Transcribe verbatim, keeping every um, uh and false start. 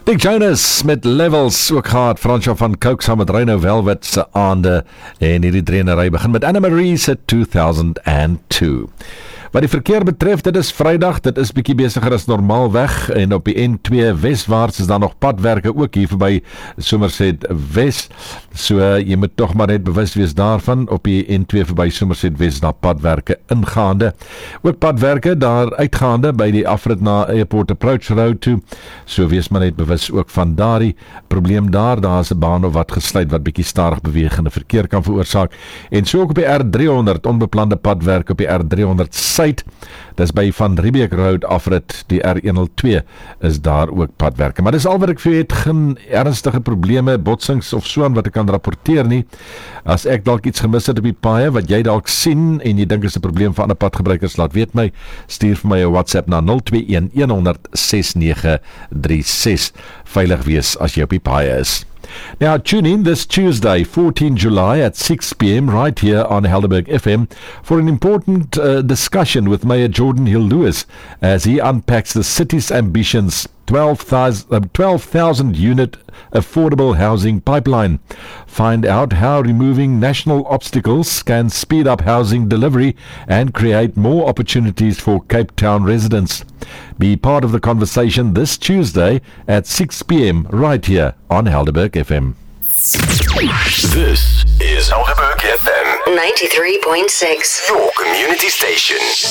Dick Jonas met Levels ook gehad, Fransjo van Coke saam met Reino Velvet se aande en hierdie drienery begin met Anna Marie se two thousand two. Wat die verkeer betref, dit is Vrydag, dit is bietjie besiger as normaal weg en op die N twee weswaarts is daar nog padwerke ook hier verby Somerset Wes. So jy moet tog maar net bewus wees daarvan, op die N twee verby Somerset Wes daar padwerke ingaande. Ook padwerke daar uitgaande by die afrit na Airport Approach Road toe. So wees maar net bewus ook van daardie probleem daar, daar is 'n baan of wat gesluit wat bietjie stadig bewegende verkeer kan veroorsaak. En so ook op die R three hundred onbeplande padwerk op die R three hundred Suid. Dis by Van Riebeeck Road afrit, die R one oh two is daar ook padwerke. Maar dis al wat ek vir het, geen ernstige probleme, botsings of so aan wat ek kan rapporteer nie. As ek dalk iets gemis het op die paaie wat jy dalk sien en jy dink is 'n probleem vir ander padgebruikers, laat weet my, stuur vir my 'n WhatsApp na zero two one one one zero zero six nine three six. Veilig wees as jy op die paaie is. Now tune in this Tuesday, fourteenth July at six p.m. right here on Helderberg F M for an important uh, discussion with Mayor Jordan Hill-Lewis as he unpacks the city's ambitions twelve thousand unit affordable housing pipeline. Find out how removing national obstacles can speed up housing delivery and create more opportunities for Cape Town residents. Be part of the conversation this Tuesday at six p.m. right here on Helderberg F M. This is Helderberg F M ninety-three point six, your community station.